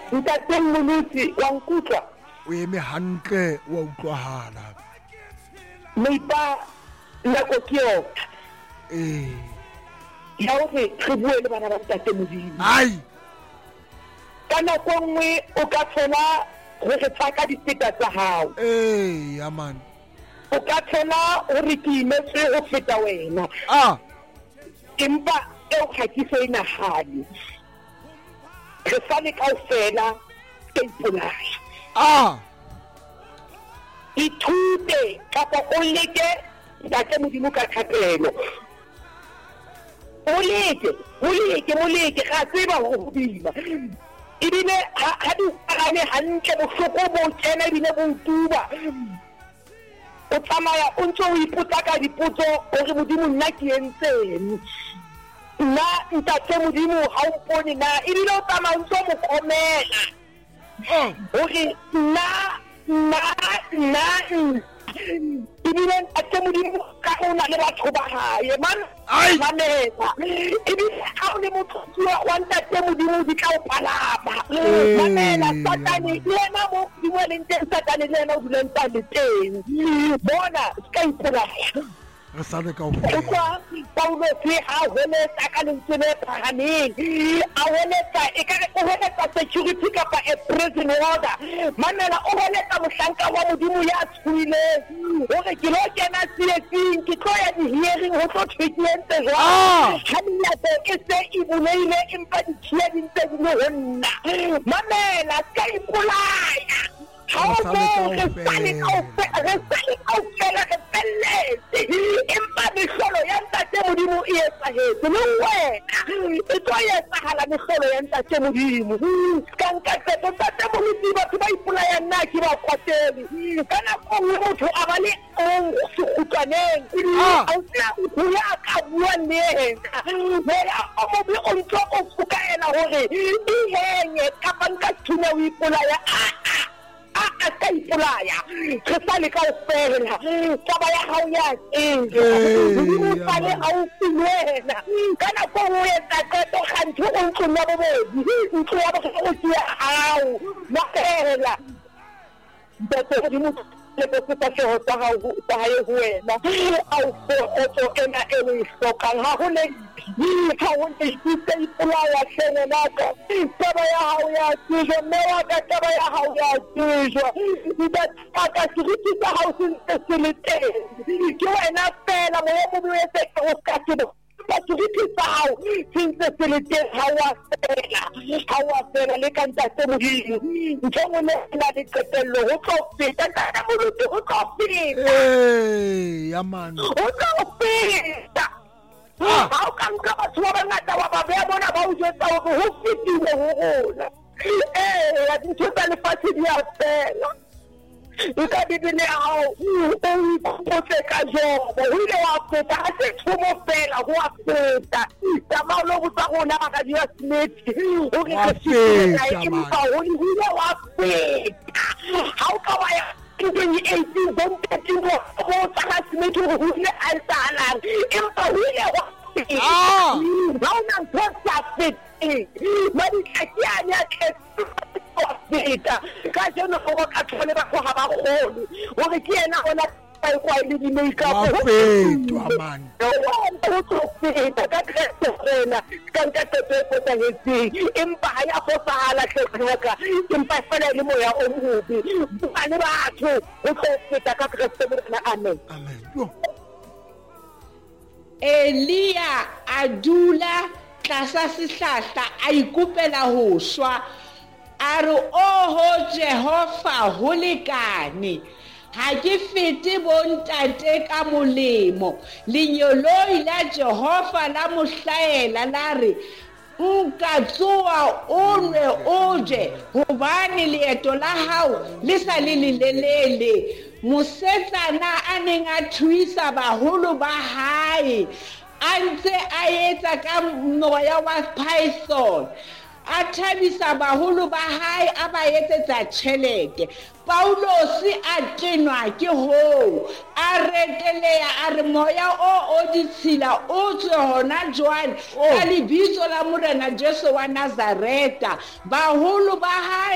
ntate Molusi wa nkutlwa o eme hantle wa utlwahala meipa nako ke yona ya hore re bue le bana ba ntate Modimo ai ka nako nngwe o ka thola re tsaka diteta tsa hao ya man o ka thola hore ke imetse ho feta wena empa eo ga ke se inahane re sale kaofela ke ipolaya ithute kapa o leke ntate Modimo ka thapelo o leke ga tseba ho bima ebile ha di utlwane hantle bohloko bo kena ebile bo tuba o tsamaya o ntse o ipotsa ka dipotso hore Modimo nna ke entseng nna ntate Modimo ha o mpone na ebile o tsamaya ntse o mo komela hore nna ebile ntate Modimo ka o na le batho ba hae mamela ebile ha o le motho wa ntate Modimo di tla o palama mamela satane le yena mo Modimo le nteng satane le yena o dula ntse le teng bona ka ipolaya re sale ka o Paulo se a holetsa ka lentswe le phahameng a holetsa e ka re o holetsa security kapa a prison order mamela o holetsa mohlanka wa Modimo ya tshwileng hore ke lo kena tsietsing ke tlo ya di-hearing ho tlo thwekentse jwang ha dinako e se e buleile empa dithiya di ntse di le ho nna mamela ka ipolaya ha o re sale kaofela re felletse empa mehlolo ya ntate Modimo e etsahetse le wena e tlo etsahala mehlolo ya ntate Modimo ka nka qeto ntate Modimo batho ba ipolaya nna ke ba kwatele ka nako nngwe motho a ba le sekgutlaneng a utlwa ho ya ka bua le yena o mobe o ntso o fokaela hore e henye kapa nka thunya o ipolaya ka ipolaya re sale kaofela taba ya hao ya Modimo sale haufi le wena ka nako nngwe etsa qeto kgantho o ntlong ya bobedi ntlo ya bogolo ke ya hao maela ntate Modimo le botsetsatlego tsa hae ho wena a o kgotso ena e o e hlokang ha ho le ha o ntse ipolaya hlenelaka taba ya hao ya tsejwa mme wa ka taba ya hao ya tsejwa ntataka seriti sa hao se ntse se le teng ke wena fela moya mobe o etse o ska tsebo seriti sa hao se ntse se le teng ha wa fela le ka ntate Modimo ntho engwe le na le qetello ho tlo feta ka moloto ho tlo feta ya man ho tlo feta ha o ka nka batho ba bangata wa ba beha bona ba o jwetsa hore ho fetile ho rona dintho tsa lefatshe di a fela nka bibele ya hao o ikgopotse ka Jobo ho ile wa feta ha se thomo fela ho a feta taba lo botsa rona ba ka dia Smith o re ke feta empa ho ile wa feta ha o ka wa ya ke 2018 don't take you go tsa Smith ho ile a salang empa ho ile wa feta ha ona ntse feta mari kakiane a ke feta ka jeno go ka thole ba go ha ba gole hore ke ena ona e kwa ile di makeup wa fetwa man o tlo feta ka krena ka nka tete tsa hetseng empa ha ya fosahala tlheka empa fela le moya o mobe ba le batho o tlo feta ka krena amen Elia adula tlasa sehlahla a ikopela ho shwa a re oho Jehova ho lekane ha ke fete bontate ka molemo lenyoloi la Jehova la mohlaela la re nka tsoa onwe oje hobane leeto la hao le sa le lelelele mosetsana a neng a thuisa baholo ba hae a ntse a etsa ka moya wa python a thabisa baholo ba hae a ba etsetsa tjhelete Paulos a tenwa ke ho a retelea a re moya o ditshila o tswe hona jwale ka lebitso la Morena Jesu wa Nazareta baholo ba hae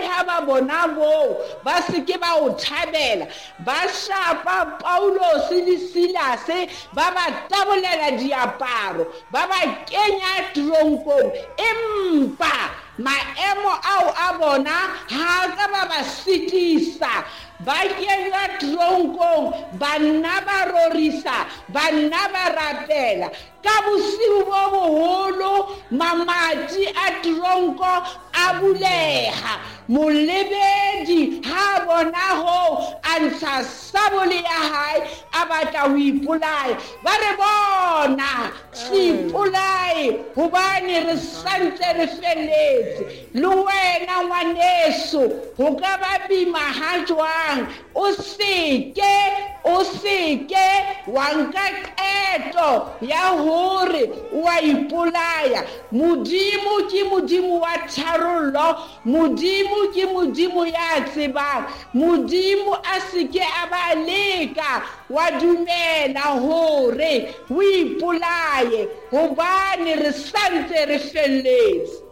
ba bona moo ba se ke ba o thabela ba shapa Paulos le Silase ba ba tabolela diaparo ba ba kenya tronkong empa maemo ao a bona ha ka ba ba sitisa ba kenya tronkong banna ba rorisa banna ba rapela ka bosiu bo boholo mamati a tronko a buleha molebedi ha bona ho a ntsha sabole ya hae a batla ho ipolaya ba re bona se ipolaye hobane re santse re feletse le wena ngwaneso ho ka ba bima ha jwang o seke wa nka qeto ya hore wa ipolaya modimo ke modimo wa tharollo modimo ke modimo ya tsebang modimo a seke a ba leka wa dumela hore o ipolaye hobane re santse re felletse